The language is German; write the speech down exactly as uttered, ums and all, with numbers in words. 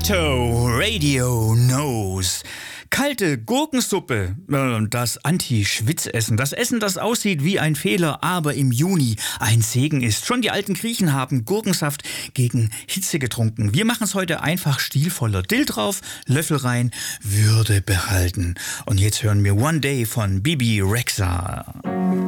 Potato Radio Knows. Kalte Gurkensuppe, äh, das Anti-Schwitzessen. Das Essen, das aussieht wie ein Fehler, aber im Juni ein Segen ist. Schon die alten Griechen haben Gurkensaft gegen Hitze getrunken. Wir machen es heute einfach stilvoller. Dill drauf, Löffel rein, Würde behalten. Und jetzt hören wir One Day von Bibi Rexha.